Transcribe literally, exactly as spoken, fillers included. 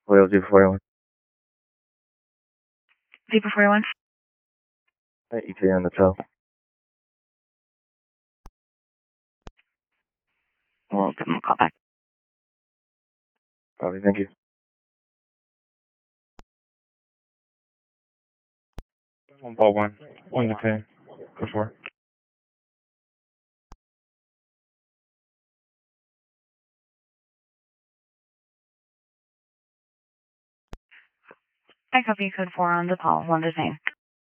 Wales Zebra forty-one. Zebra forty-one. E T A on the tail. We'll give them a call back. Copy, thank you. One ball one. One to ten. Go for it. I copy code four on the call. One to ten.